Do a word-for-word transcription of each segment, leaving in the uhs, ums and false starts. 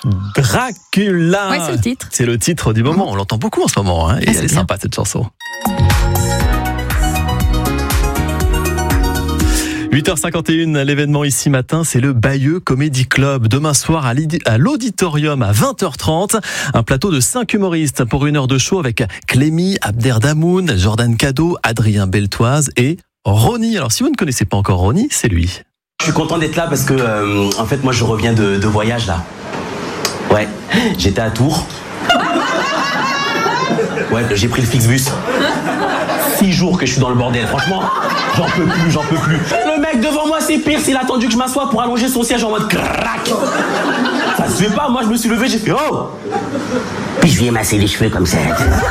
Dracula. Ouais, c'est le titre. C'est le titre du moment. On l'entend beaucoup en ce moment. Hein, et ah, elle est bien. sympa cette chanson. huit heures cinquante et une, l'événement ici matin, c'est le Bayeux Comedy Club. Demain soir à l'auditorium à vingt heures trente, un plateau de cinq humoristes pour une heure de show avec Clémy, Abderdamoun, Jordan Cado, Adrien Beltoise et Ronnie. Alors si vous ne connaissez pas encore Ronnie, c'est lui. Je suis content d'être là parce que euh, en fait moi je reviens de, de voyage là. Ouais, j'étais à Tours. Ouais, j'ai pris le Flixbus. Six jours que je suis dans le bordel, franchement, j'en peux plus, j'en peux plus. Le mec devant moi c'est pire, s'il a attendu que je m'assoie pour allonger son siège en mode crac. Ça se fait pas, moi je me suis levé, j'ai fait oh. Puis je viens masser les cheveux comme ça.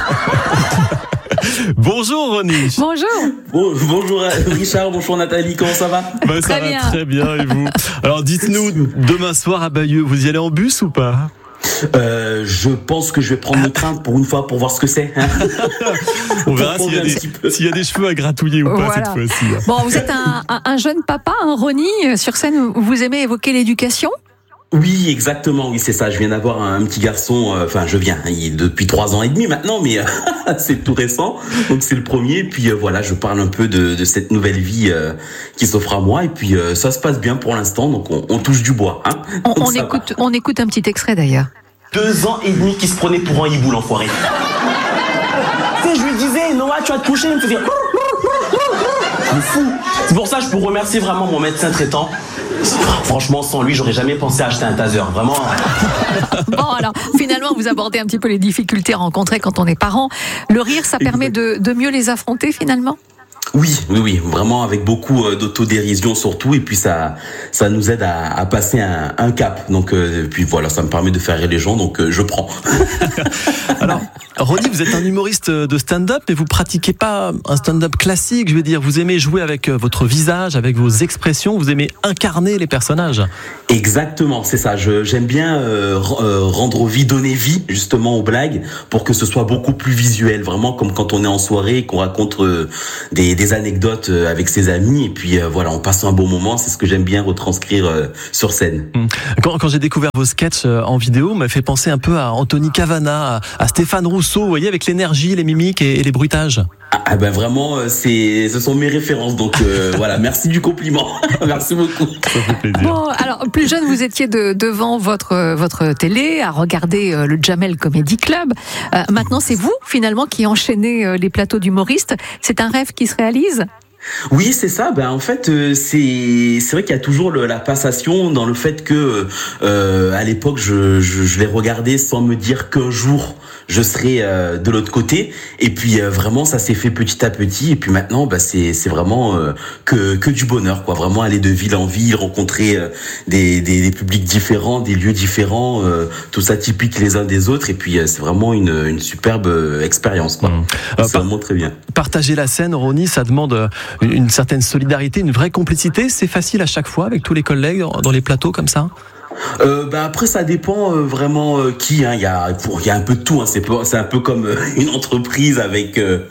Bonjour Ronnie. Bonjour. Bon, bonjour Richard, bonjour Nathalie, comment ça va? Bah, ça Très va bien. très bien et vous? Alors dites-nous, demain soir à Bayeux, vous y allez en bus ou pas? Euh, je pense que je vais prendre le train pour une fois pour voir ce que c'est. Hein. On verra s'il y, a des, s'il y a des cheveux à gratouiller ou pas Voilà. cette fois-ci. Bon, vous êtes un, un, un jeune papa, un Ronnie. Sur scène, vous aimez évoquer l'éducation? Oui, exactement, oui, c'est ça. Je viens d'avoir un, un petit garçon, euh, enfin, je viens, il est depuis trois ans et demi maintenant, mais euh, c'est tout récent. Donc, c'est le premier. Et puis, euh, voilà, je parle un peu de, de cette nouvelle vie euh, qui s'offre à moi. Et puis, euh, ça se passe bien pour l'instant. Donc, on, on touche du bois. Hein. On, Donc, on ça écoute, on écoute un petit extrait d'ailleurs. Deux ans et demi qu'il se prenait pour un hibou, l'enfoiré. Tu sais, je lui disais, Noah, tu vas te coucher, il me faisait... Je me fous. C'est pour ça que je peux remercier vraiment mon médecin traitant. Franchement, sans lui, j'aurais jamais pensé à acheter un taser. Vraiment. Bon, alors, finalement, vous abordez un petit peu les difficultés rencontrées quand on est parent. Le rire, ça permet de, de mieux les affronter finalement? Oui, oui, oui, vraiment avec beaucoup euh, d'autodérision surtout, et puis ça, ça nous aide à, à passer un, un cap. Donc, euh, puis voilà, ça me permet de faire rire les gens, donc euh, je prends. Alors, Ronnie, vous êtes un humoriste de stand-up, mais vous pratiquez pas un stand-up classique. Je veux dire, vous aimez jouer avec votre visage, avec vos expressions, vous aimez incarner les personnages. Exactement, c'est ça. Je, j'aime bien euh, rendre vie, donner vie justement aux blagues pour que ce soit beaucoup plus visuel, vraiment comme quand on est en soirée et qu'on raconte euh, des, des anecdotes avec ses amis et puis euh, voilà, on passe un bon moment. C'est ce que j'aime bien retranscrire euh, sur scène. Quand, quand j'ai découvert vos sketchs en vidéo, m'a fait penser un peu à Anthony Cavana, à, à Stéphane Rousseau, vous voyez, avec l'énergie, les mimiques et, et les bruitages. Ah, ah ben vraiment, c'est, ce sont mes références. Donc euh, voilà, merci du compliment. Merci beaucoup. Ça fait plaisir. Bon, alors, plus jeune, vous étiez de, devant votre, votre télé à regarder euh, le Jamel Comedy Club. Euh, maintenant, c'est vous, finalement, qui enchaînez euh, les plateaux d'humoristes. C'est un rêve qui se réalise? Oui, c'est ça. Ben en fait, euh, c'est c'est vrai qu'il y a toujours le, la passation dans le fait que euh, à l'époque, je, je je les regardais sans me dire qu'un jour je serai euh, de l'autre côté. Et puis euh, vraiment, ça s'est fait petit à petit. Et puis maintenant, ben c'est c'est vraiment euh, que que du bonheur, quoi. Vraiment aller de ville en ville, rencontrer euh, des, des des publics différents, des lieux différents, euh, tout ça typique les uns des autres. Et puis euh, c'est vraiment une une superbe euh, expérience, quoi. Mmh. C'est Euh, par- vraiment très bien. Partager la scène, Ronnie, ça demande une, une certaine solidarité, une vraie complicité. C'est facile à chaque fois avec tous les collègues dans, dans les plateaux comme ça? Euh, bah après ça dépend euh, vraiment euh, qui hein. Il y a il y a un peu de tout hein. C'est pas- c'est un peu comme euh, une entreprise avec euh,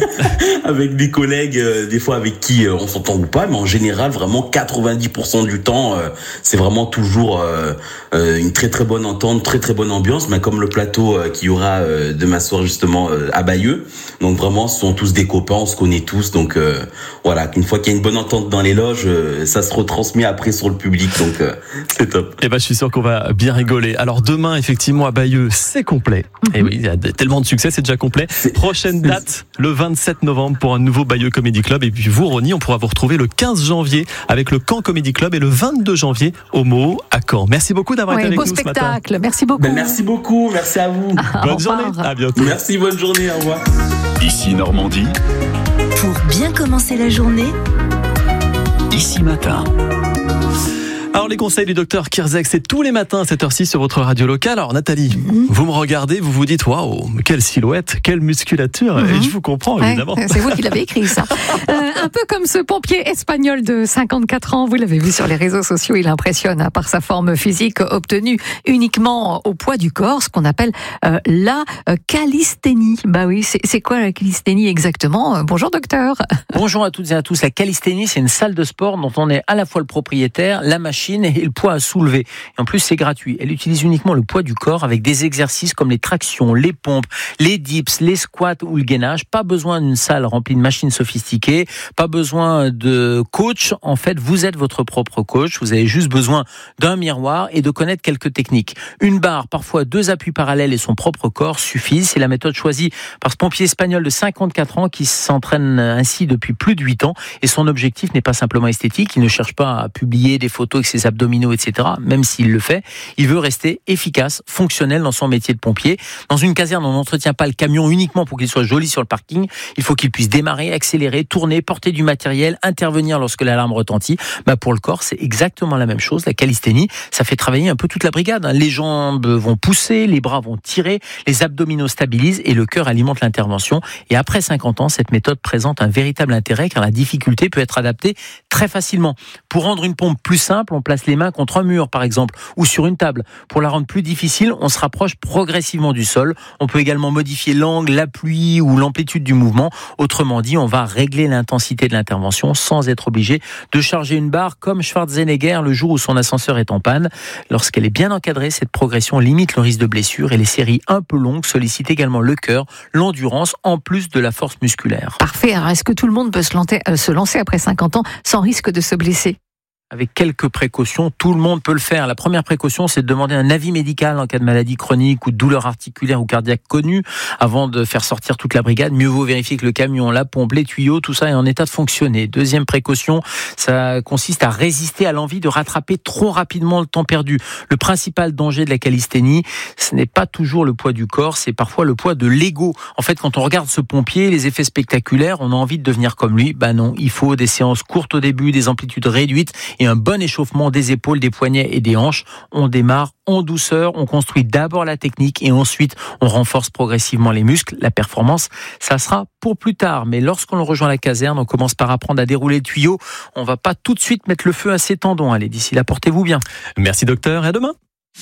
avec des collègues euh, des fois avec qui euh, on s'entend ou pas, mais en général vraiment quatre-vingt-dix pour cent du temps euh, c'est vraiment toujours euh, euh, une très très bonne entente, très très bonne ambiance, mais comme le plateau euh, qu'il y aura euh, demain soir justement euh, à Bayeux. Donc vraiment ce sont tous des copains, on se connaît tous, donc euh, voilà, une fois qu'il y a une bonne entente dans les loges, euh, ça se retransmet après sur le public, donc euh, c'est top. Eh ben, je suis sûr qu'on va bien rigoler. Alors demain, effectivement, à Bayeux, c'est complet. Et oui, il y a tellement de succès, c'est déjà complet. Prochaine date, le vingt-sept novembre pour un nouveau Bayeux Comedy Club. Et puis vous, Ronnie, on pourra vous retrouver le quinze janvier avec le Caen Comedy Club et le vingt-deux janvier au Moho à Caen. Merci beaucoup d'avoir Ouais, été avec beau nous ce matin. spectacle. Merci beaucoup. Ben, merci beaucoup, merci à vous. Au Bonne revoir. journée. À bientôt. Merci, bonne journée, au revoir. Ici Normandie, Pour bien commencer la journée, ici matin. Alors les conseils du docteur Kirzek, c'est tous les matins à cette heure-ci sur votre radio locale. Alors Nathalie, mm-hmm. vous me regardez, vous vous dites waouh, quelle silhouette, quelle musculature. Mm-hmm. Et je vous comprends Ouais, évidemment. c'est vous qui l'avez écrit ça. euh, un peu comme ce pompier espagnol de cinquante-quatre ans, vous l'avez vu sur les réseaux sociaux, il impressionne hein, par sa forme physique obtenue uniquement au poids du corps, ce qu'on appelle euh, la euh, calisthénie. Bah oui, c'est, c'est quoi la calisthénie exactement? Bonjour docteur. Bonjour à toutes et à tous. La calisthénie, c'est une salle de sport dont on est à la fois le propriétaire, la machine machine et le poids à soulever. Et en plus, c'est gratuit. Elle utilise uniquement le poids du corps avec des exercices comme les tractions, les pompes, les dips, les squats ou le gainage. Pas besoin d'une salle remplie de machines sophistiquées, pas besoin de coach. En fait, vous êtes votre propre coach. Vous avez juste besoin d'un miroir et de connaître quelques techniques. Une barre, parfois deux appuis parallèles et son propre corps suffisent. C'est la méthode choisie par ce pompier espagnol de cinquante-quatre ans qui s'entraîne ainsi depuis plus de huit ans. Et son objectif n'est pas simplement esthétique. Il ne cherche pas à publier des photos avec ses abdominaux, et cetera. Même s'il le fait, il veut rester efficace, fonctionnel dans son métier de pompier. Dans une caserne, on n'entretient pas le camion uniquement pour qu'il soit joli sur le parking. Il faut qu'il puisse démarrer, accélérer, tourner, porter du matériel, intervenir lorsque l'alarme retentit. Bah pour le corps, c'est exactement la même chose. La calisthénie, ça fait travailler un peu toute la brigade. Les jambes vont pousser, les bras vont tirer, les abdominaux stabilisent et le cœur alimente l'intervention. Et après cinquante ans, cette méthode présente un véritable intérêt car la difficulté peut être adaptée très facilement. Pour rendre une pompe plus simple, on place les mains contre un mur par exemple ou sur une table. Pour la rendre plus difficile, on se rapproche progressivement du sol. On peut également modifier l'angle, l'appui ou l'amplitude du mouvement. Autrement dit, on va régler l'intensité de l'intervention sans être obligé de charger une barre comme Schwarzenegger le jour où son ascenseur est en panne. Lorsqu'elle est bien encadrée, cette progression limite le risque de blessure et les séries un peu longues sollicitent également le cœur, l'endurance en plus de la force musculaire. Parfait. Alors, est-ce que tout le monde peut se lancer, euh, se lancer après cinquante ans sans risque de se blesser ? Avec quelques précautions, tout le monde peut le faire. La première précaution, c'est de demander un avis médical en cas de maladie chronique ou de douleur articulaire ou cardiaque connue avant de faire sortir toute la brigade. Mieux vaut vérifier que le camion, la pompe, les tuyaux, tout ça est en état de fonctionner. Deuxième précaution, ça consiste à résister à l'envie de rattraper trop rapidement le temps perdu. Le principal danger de la calisthénie, ce n'est pas toujours le poids du corps, c'est parfois le poids de l'ego. En fait, quand on regarde ce pompier, les effets spectaculaires, on a envie de devenir comme lui. Bah non, il faut des séances courtes au début, des amplitudes réduites et un bon échauffement des épaules, des poignets et des hanches. On démarre en douceur, on construit d'abord la technique et ensuite on renforce progressivement les muscles. La performance, ça sera pour plus tard. Mais lorsqu'on rejoint la caserne, on commence par apprendre à dérouler le tuyau. On va pas tout de suite mettre le feu à ses tendons. Allez, d'ici là, portez-vous bien. Merci docteur et à demain.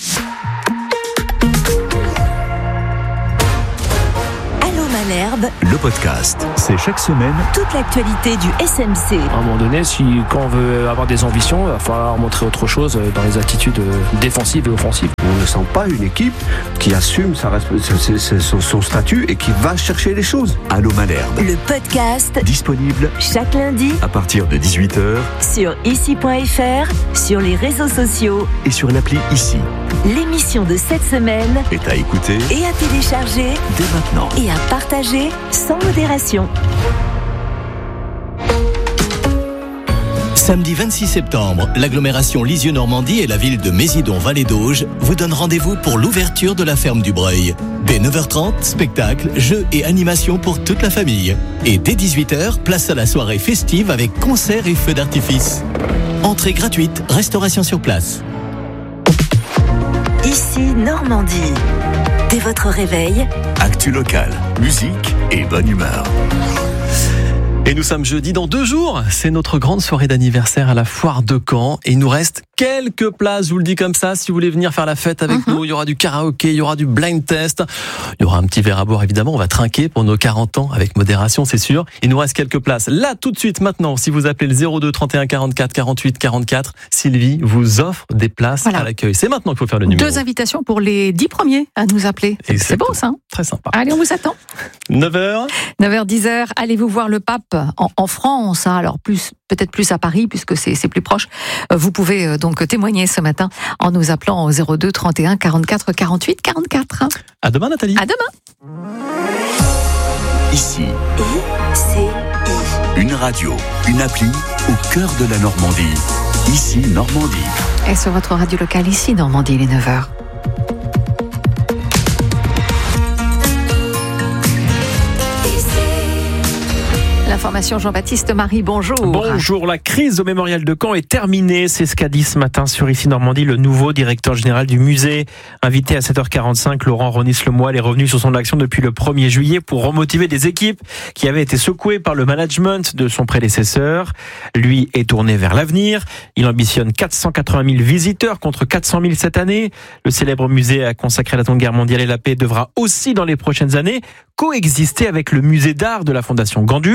Malherbe, Le podcast, c'est chaque semaine toute l'actualité du S M C. À un moment donné, si, quand on veut avoir des ambitions, il va falloir montrer autre chose dans les attitudes défensives et offensives. On ne sent pas une équipe qui assume sa, son, son statut et qui va chercher les choses. Allô Malherbe, Le podcast, disponible chaque lundi à partir de dix-huit heures sur ici point f r, sur les réseaux sociaux. et sur l'appli Ici. L'émission de cette semaine est à écouter est à télécharger dès maintenant. et à partager sans modération. Samedi vingt-six septembre, l'agglomération Lisieux-Normandie et la ville de Mésidon-Vallée d'Auge vous donnent rendez-vous pour l'ouverture de la ferme du Breuil. Dès neuf heures trente, spectacles, jeux et animations pour toute la famille. Et dès dix-huit heures, place à la soirée festive avec concerts et feux d'artifice. Entrée gratuite, restauration sur place. Ici Normandie. Dès votre réveil, Actu locale, musique et bonne humeur. Et nous sommes jeudi dans deux jours. C'est notre grande soirée d'anniversaire à la foire de Caen. Et il nous reste quelques places, je vous le dis comme ça. Si vous voulez venir faire la fête avec uh-huh. nous, il y aura du karaoké, il y aura du blind test. Il y aura un petit verre à boire, évidemment. On va trinquer pour nos quarante ans avec modération, c'est sûr. Il nous reste quelques places. Là, tout de suite, maintenant, si vous appelez le zéro deux trente et un quarante-quatre quarante-huit quarante-quatre, Sylvie vous offre des places voilà. à l'accueil. C'est maintenant qu'il faut faire le numéro. Deux invitations pour les dix premiers à nous appeler. C'est, c'est beau, ça. Hein Très sympa. Allez, on vous attend. neuf heures. neuf heures, dix heures. Allez-vous voir le pape en, en France, hein, alors plus peut-être plus à Paris puisque c'est, c'est plus proche. Vous pouvez donc témoigner ce matin en nous appelant au zéro deux trente et un quarante-quatre quarante-huit quarante-quatre. À demain Nathalie. À demain. Ici, I C I. une radio, une appli au cœur de la Normandie. Ici Normandie. Et sur votre radio locale ici Normandie, il est neuf heures. L'information, Jean-Baptiste Marie, bonjour. Bonjour, la crise au mémorial de Caen est terminée. C'est ce qu'a dit ce matin sur Ici Normandie le nouveau directeur général du musée. Invité à sept heures quarante-cinq, Laurent Ronis-Lemoyle est revenu sur son action depuis le premier juillet pour remotiver des équipes qui avaient été secouées par le management de son prédécesseur. Lui est tourné vers l'avenir. Il ambitionne quatre cent quatre-vingt mille visiteurs contre quatre cent mille cette année. Le célèbre musée consacré à la Seconde Guerre mondiale et la paix devra aussi dans les prochaines années coexister avec le musée d'art de la Fondation Gandur,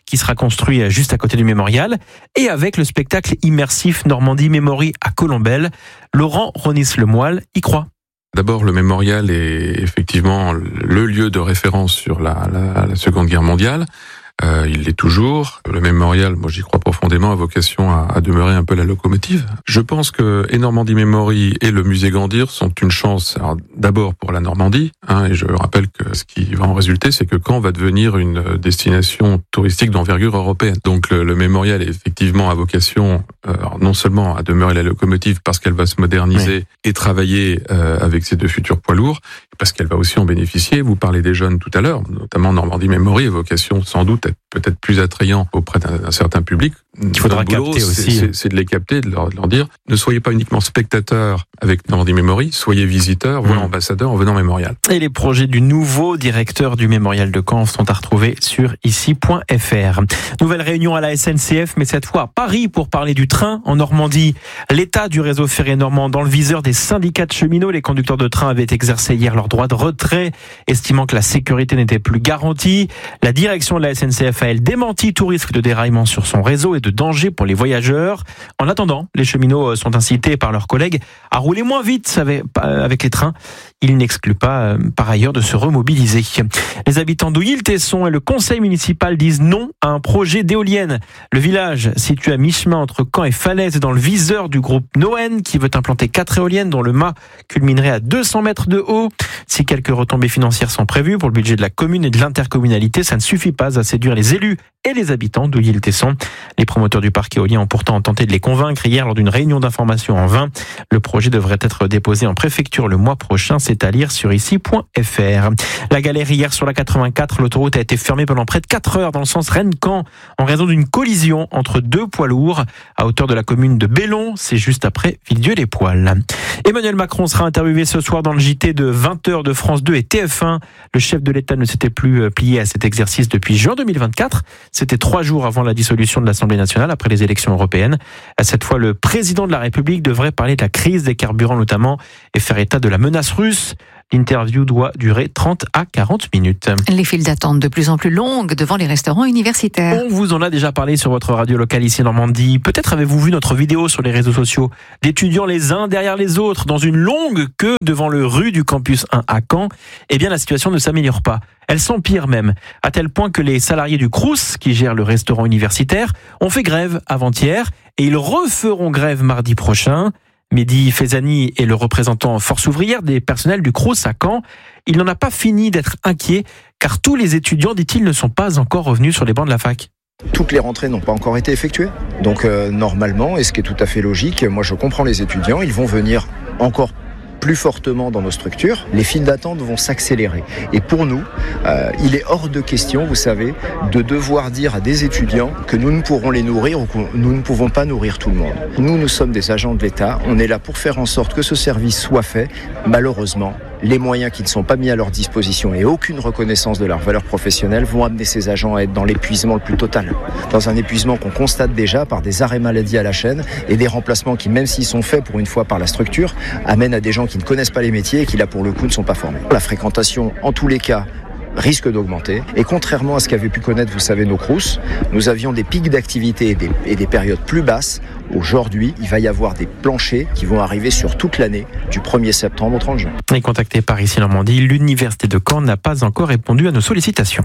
qui sera construit juste à côté du mémorial, et avec le spectacle immersif Normandie Memory à Colombelles. Laurent Ronis-Lemoyle y croit. D'abord, le mémorial est effectivement le lieu de référence sur la, la, la Seconde Guerre mondiale. Euh, il l'est toujours. Le mémorial, moi j'y crois profondément, a vocation à, à demeurer un peu la locomotive. Je pense que et Normandie Memory et le musée Gandir sont une chance, alors, d'abord pour la Normandie, hein, et je rappelle que ce qui va en résulter, c'est que Caen va devenir une destination touristique d'envergure européenne. Donc le, le mémorial est effectivement à vocation euh, non seulement à demeurer la locomotive parce qu'elle va se moderniser oui. et travailler euh, avec ses deux futurs poids lourds, parce qu'elle va aussi en bénéficier. Vous parlez des jeunes tout à l'heure, notamment Normandie Memory a vocation sans doute à être peut-être plus attrayant auprès d'un, d'un certain public. Il faudra boulot, capter aussi. C'est, c'est, c'est de les capter, de leur, de leur dire, ne soyez pas uniquement spectateurs avec Normandie Memory, soyez visiteurs, voire mmh. ambassadeurs en venant au mémorial. Et les projets du nouveau directeur du mémorial de Caen sont à retrouver sur ici point f r. Nouvelle réunion à la S N C F, mais cette fois à Paris pour parler du train en Normandie. L'état du réseau ferré normand dans le viseur des syndicats de cheminots. Les conducteurs de train avaient exercé hier leur droit de retrait, estimant que la sécurité n'était plus garantie. La direction de la S N C F a, elle, démenti tout risque de déraillement sur son réseau et de danger pour les voyageurs. En attendant, les cheminots sont incités par leurs collègues à rouler moins vite avec les trains. Il n'exclut pas, par ailleurs, de se remobiliser. Les habitants d'Ouilly-le-Tesson et le conseil municipal disent non à un projet d'éolienne. Le village, situé à mi-chemin entre Caen et Falaise, est dans le viseur du groupe Noen, qui veut implanter quatre éoliennes dont le mât culminerait à deux cents mètres de haut. Si quelques retombées financières sont prévues pour le budget de la commune et de l'intercommunalité, ça ne suffit pas à séduire les élus et les habitants d'Ouilly-le-Tesson. Les promoteurs du parc éolien ont pourtant tenté de les convaincre hier lors d'une réunion d'information en vain. Le projet devrait être déposé en préfecture le mois prochain, c'est à lire sur ici point f r. La galère hier sur la quatre-vingt-quatre, l'autoroute a été fermée pendant près de quatre heures dans le sens Rennes-Caen en raison d'une collision entre deux poids lourds à hauteur de la commune de Bellon, c'est juste après Villedieu-les-Poêles. Emmanuel Macron sera interviewé ce soir dans le J T de vingt heures de France deux et T F un. Le chef de l'État ne s'était plus plié à cet exercice depuis juin deux mille vingt-quatre. C'était trois jours avant la dissolution de l'Assemblée nationale après les élections européennes. Cette fois, le président de la République devrait parler de la crise des carburants notamment et faire état de la menace russe. L'interview doit durer trente à quarante minutes. Les files d'attente de plus en plus longues devant les restaurants universitaires. On vous en a déjà parlé sur votre radio locale ici en Normandie. Peut-être avez-vous vu notre vidéo sur les réseaux sociaux d'étudiants les uns derrière les autres dans une longue queue devant le rue du campus un à Caen. Eh bien, la situation ne s'améliore pas. Elle s'empire même, à tel point que les salariés du Crous, qui gèrent le restaurant universitaire, ont fait grève avant-hier et ils referont grève mardi prochain. Mehdi Fezani est le représentant force ouvrière des personnels du Crous à Caen. Il n'en a pas fini d'être inquiet, car tous les étudiants, dit-il, ne sont pas encore revenus sur les bancs de la fac. Toutes les rentrées n'ont pas encore été effectuées. Donc euh, normalement, et ce qui est tout à fait logique, moi je comprends les étudiants, ils vont venir encore plus fortement dans nos structures, les files d'attente vont s'accélérer. Et pour nous, euh, il est hors de question, vous savez, de devoir dire à des étudiants que nous ne pourrons les nourrir ou que nous ne pouvons pas nourrir tout le monde. Nous, nous sommes des agents de l'État, on est là pour faire en sorte que ce service soit fait. Malheureusement, les moyens qui ne sont pas mis à leur disposition et aucune reconnaissance de leur valeur professionnelle vont amener ces agents à être dans l'épuisement le plus total. Dans un épuisement qu'on constate déjà par des arrêts maladie à la chaîne et des remplacements qui, même s'ils sont faits pour une fois par la structure, amènent à des gens qui ne connaissent pas les métiers et qui là pour le coup ne sont pas formés. La fréquentation, en tous les cas, risque d'augmenter. Et contrairement à ce qu'avaient pu connaître, vous savez, nos Crous, nous avions des pics d'activité et des, et des périodes plus basses. Aujourd'hui, il va y avoir des planchers qui vont arriver sur toute l'année, du premier septembre au trente juin. Et contacté par ici Normandie, l'Université de Caen n'a pas encore répondu à nos sollicitations.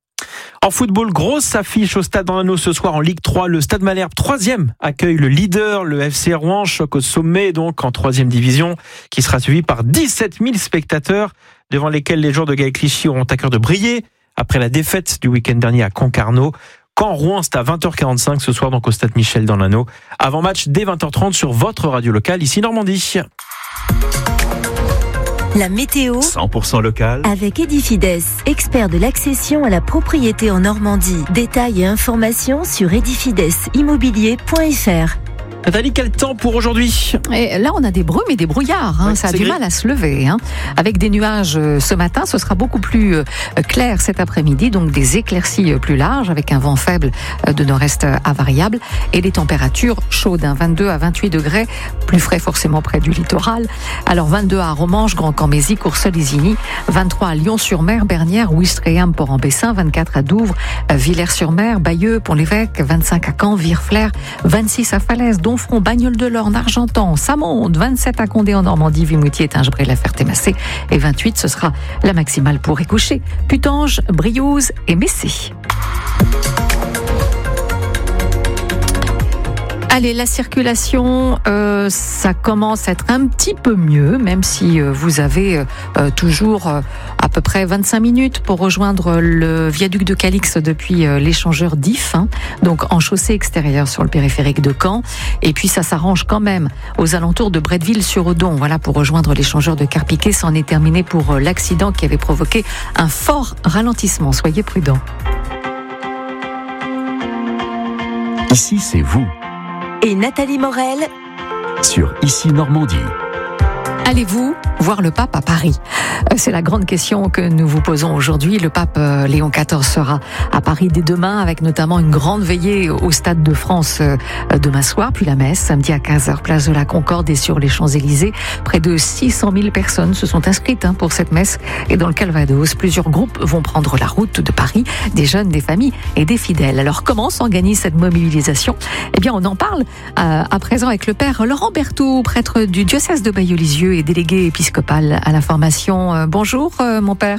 En football, grosse affiche au Stade Rennais ce soir en Ligue trois. Le Stade Malherbe, troisième, accueille le leader, le F C Rouen, choc au sommet donc en troisième division, qui sera suivi par dix-sept mille spectateurs, devant lesquels les joueurs de Gaël Clichy auront à cœur de briller après la défaite du week-end dernier à Concarneau. Caen-Rouen, c'est à vingt heures quarante-cinq ce soir donc au Stade Michel dans l'Anneau. Avant match dès vingt heures trente sur votre radio locale ici Normandie. La météo cent pour cent local avec Edifides, expert de l'accession à la propriété en Normandie. Détails et informations sur edifides immobilier point f r. Nathalie, quel temps pour aujourd'hui ? Et là, on a des brumes et des brouillards. Hein. Oui, ça a c'est du gris. mal à se lever. Hein. Avec des nuages euh, ce matin, ce sera beaucoup plus euh, clair cet après-midi. Donc des éclaircies euh, plus larges avec un vent faible euh, de nord-est euh, à variable. Et les températures chaudes, hein, vingt-deux à vingt-huit degrés. Plus frais forcément près du littoral. Alors vingt-deux à Romanche, Grand-Camp-Mézy, Courseulles-Isigny. vingt-trois à Lyon-sur-Mer, Bernières, Ouistreham, Port-en-Bessin. vingt-quatre à Douvres, euh, Villers-sur-Mer, Bayeux, Pont-l'Évêque. vingt-cinq à Caen, Vireflers. vingt-six à Falaise, Donfront, Bagnoles-de-l'Orne, Argentan, Samonde. vingt-sept à Condé en Normandie, Vimoutier, Tingebré, La Ferté-Massé. Et vingt-huit, ce sera la maximale pour Écouché, Putange, Briouze et Messé. Allez, la circulation, euh, ça commence à être un petit peu mieux, même si euh, vous avez euh, toujours euh, à peu près vingt-cinq minutes pour rejoindre le viaduc de Calix depuis euh, l'échangeur d'I F, hein, donc en chaussée extérieure sur le périphérique de Caen. Et puis ça s'arrange quand même aux alentours de Bretteville-sur-Odon, voilà, pour rejoindre l'échangeur de Carpiquet. C'en est terminé pour euh, l'accident qui avait provoqué un fort ralentissement. Soyez prudents. Ici, c'est vous. Et Nathalie Morel Sur Ici Normandie. Allez-vous voir le pape à Paris ? C'est la grande question que nous vous posons aujourd'hui. Le pape Léon quatorze sera à Paris dès demain avec notamment une grande veillée au Stade de France demain soir, puis la messe samedi à quinze heures, place de la Concorde et sur les Champs-Élysées. Près de six cent mille personnes se sont inscrites pour cette messe et dans le Calvados, plusieurs groupes vont prendre la route de Paris, des jeunes, des familles et des fidèles. Alors comment s'organise cette mobilisation ? Eh bien, on en parle à, à présent avec le père Laurent Berthoud, prêtre du diocèse de Bayeux-Lisieux et délégué épiscopal à la formation. Euh, bonjour, euh, mon père.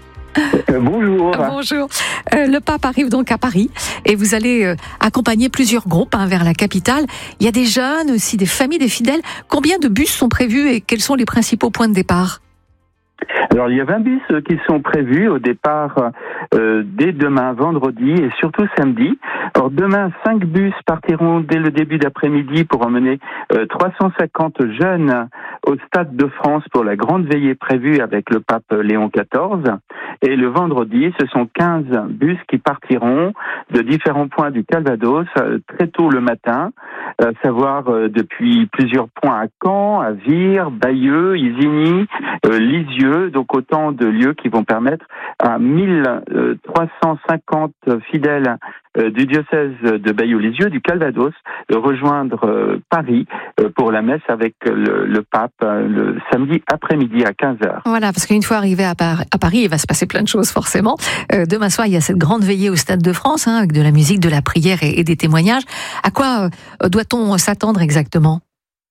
Euh, bonjour. Bonjour. Euh, le pape arrive donc à Paris et vous allez euh, accompagner plusieurs groupes hein, vers la capitale. Il y a des jeunes, aussi des familles, des fidèles. Combien de bus sont prévus et quels sont les principaux points de départ ? Alors, il y a vingt bus qui sont prévus au départ euh, dès demain, vendredi et surtout samedi. Alors, demain, cinq bus partiront dès le début d'après-midi pour emmener euh, trois cent cinquante jeunes au Stade de France pour la grande veillée prévue avec le pape Léon quatorze. Et le vendredi, ce sont quinze bus qui partiront de différents points du Calvados euh, très tôt le matin, à savoir euh, depuis plusieurs points à Caen, à Vire, Bayeux, Isigny, euh, Lisieux, donc autant de lieux qui vont permettre à mille trois cent cinquante fidèles euh, du diocèse de Bayeux-Lisieux, du Calvados, de rejoindre euh, Paris euh, pour la messe avec le, le pape euh, le samedi après-midi à quinze heures. Voilà, parce qu'une fois arrivé à, Par- à Paris, il va se passer plein de choses forcément. Euh, demain soir, il y a cette grande veillée au Stade de France, hein, avec de la musique, de la prière et, et des témoignages. À quoi euh, doit-on s'attendre exactement ?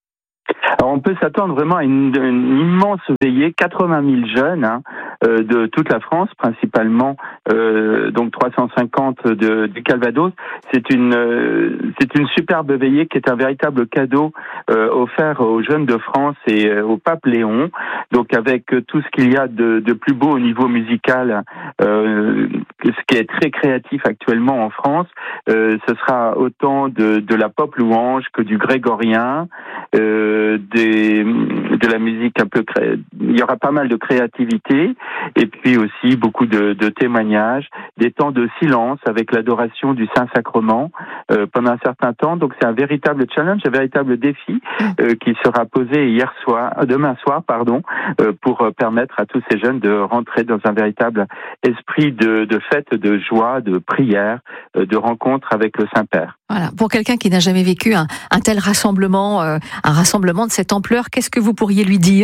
Alors on peut s'attendre vraiment à une, une immense veillée, quatre-vingt mille jeunes hein, euh, de toute la France, principalement euh, donc trois cent cinquante de, du Calvados. C'est une euh, c'est une superbe veillée qui est un véritable cadeau euh, offert aux jeunes de France et euh, au pape Léon. Donc avec euh, tout ce qu'il y a de, de plus beau au niveau musical, euh, ce qui est très créatif actuellement en France, euh, ce sera autant de, de la pop louange que du grégorien. Euh, des, de la musique un peu cré... il y aura pas mal de créativité et puis aussi beaucoup de, de témoignages, des temps de silence avec l'adoration du Saint-Sacrement euh, pendant un certain temps. Donc c'est un véritable challenge, un véritable défi euh, qui sera posé hier soir, demain soir, pardon, euh, pour permettre à tous ces jeunes de rentrer dans un véritable esprit de, de fête, de joie, de prière, euh, de rencontre avec le Saint-Père. Voilà. Pour quelqu'un qui n'a jamais vécu un, un tel rassemblement, euh, un rassemblement de cette ampleur, qu'est-ce que vous pourriez lui dire ?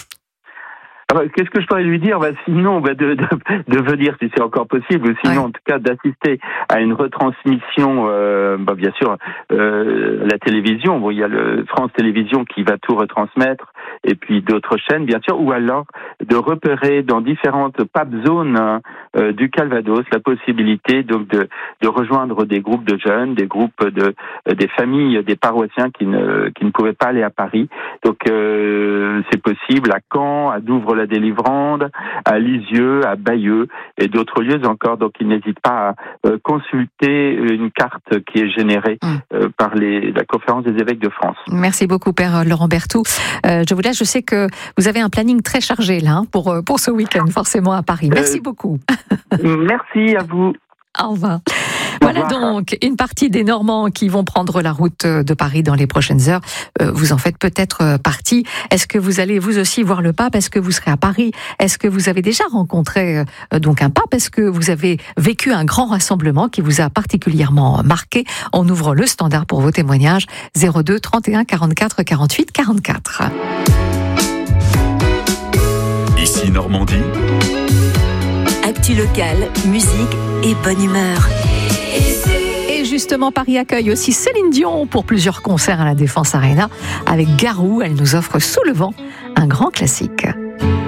Alors, qu'est-ce que je pourrais lui dire ? Bah, sinon, bah, de, de, de venir si c'est encore possible, ou sinon, ouais. en tout cas, d'assister à une retransmission, euh, bah, bien sûr, euh, la télévision. Bon, il y a le France Télévisions qui va tout retransmettre, et puis d'autres chaînes, bien sûr, ou alors de repérer dans différentes pap zones euh, du Calvados la possibilité donc de, de rejoindre des groupes de jeunes, des groupes de euh, des familles, des paroissiens qui ne qui ne pouvaient pas aller à Paris. Donc euh, c'est possible à Caen, à Douvres-la-Délivrande, à Lisieux, à Bayeux et d'autres lieux encore. Donc ils n'hésitent pas à euh, consulter une carte qui est générée euh, par les, la Conférence des évêques de France. Merci beaucoup, Père Laurent Berthoud. Euh, je vous laisse, je sais que vous avez un planning très chargé là hein, pour, pour ce week-end, forcément à Paris. Merci euh, beaucoup. Merci à vous. Au revoir. Voilà donc une partie des Normands qui vont prendre la route de Paris dans les prochaines heures. Vous en faites peut-être partie. Est-ce que vous allez vous aussi voir le pape? Est-ce que vous serez à Paris? Est-ce que vous avez déjà rencontré donc un pape? Est-ce que vous avez vécu un grand rassemblement qui vous a particulièrement marqué? On ouvre le standard pour vos témoignages. zéro deux trente et un quarante-quatre quarante-huit quarante-quatre. Ici Normandie. Actu locale, musique et bonne humeur. Et justement, Paris accueille aussi Céline Dion pour plusieurs concerts à la Défense Arena. Avec Garou, elle nous offre Sous le vent, un grand classique.